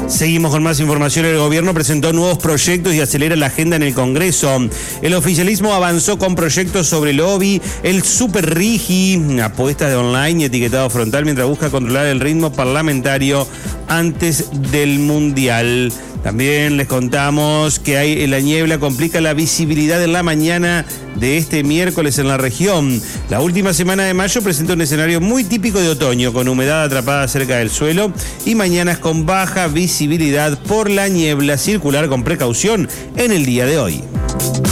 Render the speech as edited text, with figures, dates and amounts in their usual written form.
Seguimos con más información. El gobierno presentó nuevos proyectos y acelera la agenda en el Congreso. El oficialismo avanzó con proyectos sobre el OBI, el Super Rigi, apuestas de online y etiquetado frontal, mientras busca controlar el ritmo parlamentario antes del Mundial. También les contamos que la niebla complica la visibilidad en la mañana de este miércoles en la región. La última semana de mayo presenta un escenario muy típico de otoño, con humedad atrapada cerca del suelo y mañanas con baja visibilidad por la niebla. Circular con precaución en el día de hoy.